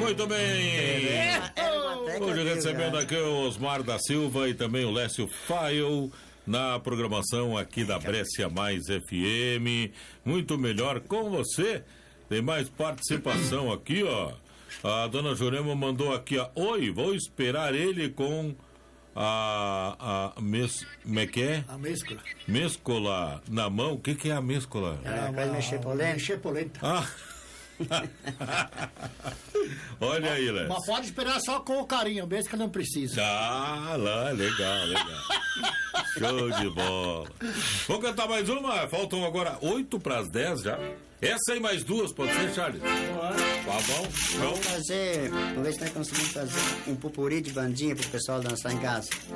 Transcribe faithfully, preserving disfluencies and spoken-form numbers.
Muito bem. Hoje recebendo aqui o Osmar da Silva e também o Lécio Fael na programação aqui da Brescia Mais F M. Muito melhor com você. Tem mais participação aqui, ó. A dona Jurema mandou aqui, ó. Oi, vou esperar ele com a... a mes, como é que é? A mescola. Mescola na mão. O que que é a mescola? É, vai mexer polenta. Mexer polenta. Ah. Olha aí, Léo. Mas pode esperar só com o carinho, mesmo que não precisa. Ah, lá, legal, legal. Show de bola. Vamos cantar mais uma? Faltam agora oito para as dez já. Essa e mais duas, pode ser, Charles? Tá bom? Vamos fazer, vamos ver se nós conseguimos fazer um pupurri de bandinha pro pessoal dançar em casa.